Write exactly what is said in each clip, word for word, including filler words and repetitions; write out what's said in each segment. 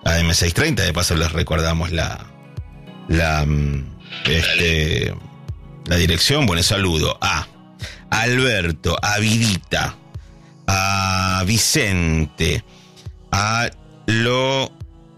A eme seiscientos treinta, de paso les recordamos la la este la dirección. Bueno, saludo a Alberto, a Vidita, a Vicente, a Lo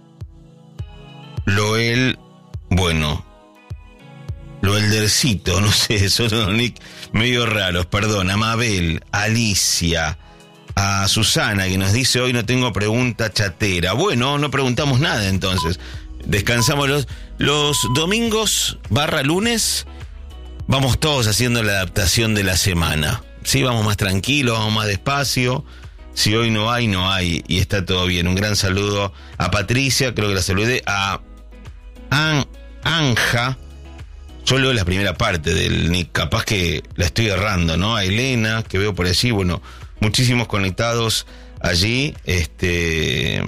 Loel, bueno, Loeldercito, no sé, son nick medio raros, perdón, a Mabel, a Alicia, a Susana, que nos dice: hoy no tengo pregunta chatera. Bueno, no preguntamos nada entonces. Descansamos los, los domingos barra lunes. Vamos todos haciendo la adaptación de la semana. Sí, vamos más tranquilos, vamos más despacio. Si hoy no hay, no hay. Y está todo bien. Un gran saludo a Patricia, creo que la saludé. A An, Anja. Yo leo la primera parte del nick. Capaz que la estoy errando, ¿no? A Elena, que veo por allí. Bueno, muchísimos conectados allí. Este.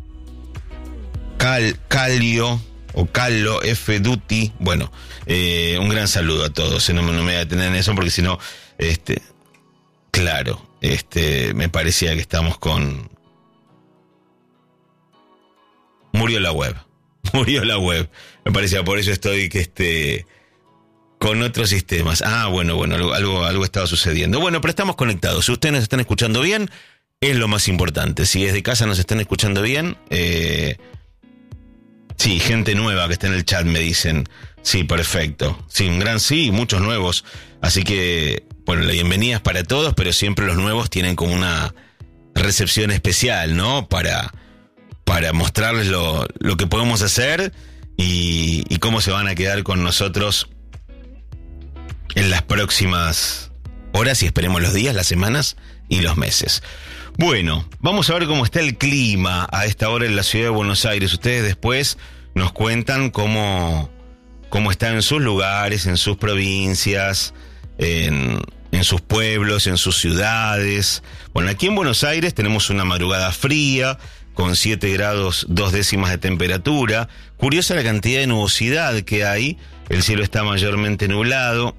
Cal, Calio o Callo, F. Duty. Bueno, eh, un gran saludo a todos. No, no me voy a detener en eso porque si no, este, claro, este, me parecía que estamos con. Murió la web. Murió la web. Me parecía, por eso estoy que este. Con otros sistemas. Ah, bueno, bueno, algo, algo, algo estaba sucediendo. Bueno, pero estamos conectados. Si ustedes nos están escuchando bien, es lo más importante. Si desde casa nos están escuchando bien, eh, sí, gente nueva que está en el chat me dicen. Sí, perfecto. Sí, un gran sí, muchos nuevos. Así que, bueno, la bienvenida es para todos, pero siempre los nuevos tienen como una recepción especial, ¿no? Para, para mostrarles lo, lo que podemos hacer y, y cómo se van a quedar con nosotros en las próximas horas y esperemos los días, las semanas y los meses. Bueno, vamos a ver cómo está el clima a esta hora en la ciudad de Buenos Aires. Ustedes después nos cuentan cómo, cómo está en sus lugares, en sus provincias, en, en sus pueblos, en sus ciudades. Bueno, aquí en Buenos Aires tenemos una madrugada fría, con siete grados dos décimas de temperatura. Curiosa la cantidad de nubosidad que hay. El cielo está mayormente nublado.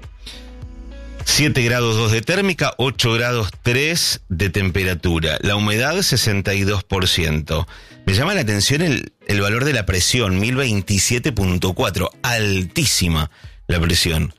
siete grados dos de térmica, ocho grados tres de temperatura. La humedad sesenta y dos por ciento. Me llama la atención el, el valor de la presión, mil veintisiete punto cuatro. Altísima la presión.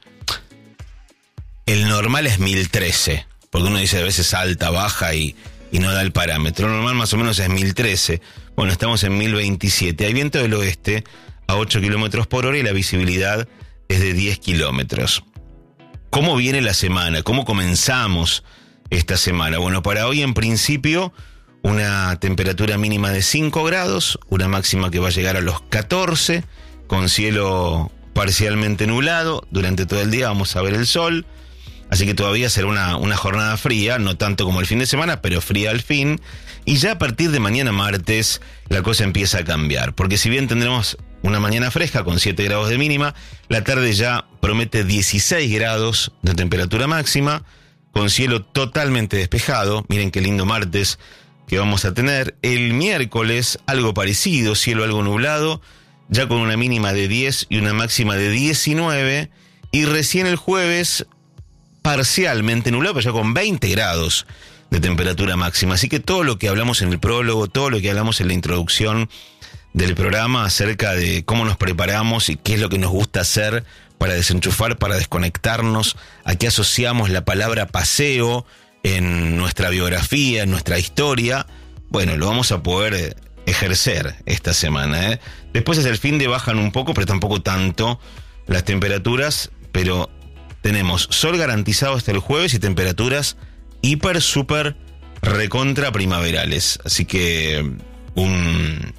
El normal es mil trece, porque uno dice a veces alta, baja y, y no da el parámetro. Lo normal más o menos es mil trece. Bueno, estamos en mil veintisiete. Hay viento del oeste a ocho kilómetros por hora y la visibilidad es de diez kilómetros. ¿Cómo viene la semana? ¿Cómo comenzamos esta semana? Bueno, para hoy en principio una temperatura mínima de cinco grados, una máxima que va a llegar a los catorce, con cielo parcialmente nublado. Durante todo el día vamos a ver el sol, así que todavía será una, una jornada fría, no tanto como el fin de semana, pero fría al fin. Y ya a partir de mañana martes la cosa empieza a cambiar, porque si bien tendremos una mañana fresca con siete grados de mínima, la tarde ya promete dieciséis grados de temperatura máxima, con cielo totalmente despejado. Miren qué lindo martes que vamos a tener. El miércoles algo parecido, cielo algo nublado, ya con una mínima de diez y una máxima de diecinueve. Y recién el jueves parcialmente nublado, pero ya con veinte grados de temperatura máxima. Así que todo lo que hablamos en el prólogo, todo lo que hablamos en la introducción del programa acerca de cómo nos preparamos y qué es lo que nos gusta hacer para desenchufar, para desconectarnos, a qué asociamos la palabra paseo en nuestra biografía, en nuestra historia, bueno, lo vamos a poder ejercer esta semana, ¿eh? Después hacia el fin de bajan un poco, pero tampoco tanto las temperaturas, pero tenemos sol garantizado hasta el jueves y temperaturas hiper, super, recontra primaverales. Así que un...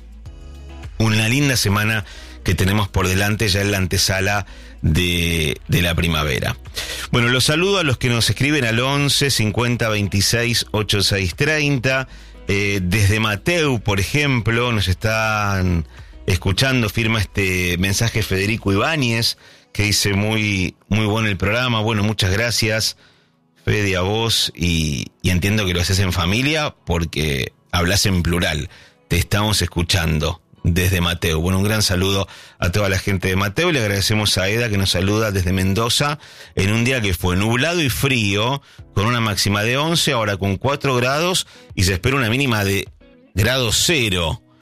una linda semana que tenemos por delante ya en la antesala de, de la primavera. Bueno, los saludo a los que nos escriben al once cincuenta veintiséis ochenta y seis treinta. Eh, desde Mateu, por ejemplo, nos están escuchando, firma este mensaje Federico Ibáñez, que dice muy, muy bueno el programa. Bueno, muchas gracias, Fede, a vos, y, y entiendo que lo haces en familia porque hablas en plural. Te estamos escuchando desde Mateu. Bueno, un gran saludo a toda la gente de Mateu. Le agradecemos a Eda que nos saluda desde Mendoza en un día que fue nublado y frío, con una máxima de once, ahora con cuatro grados y se espera una mínima de grado cero.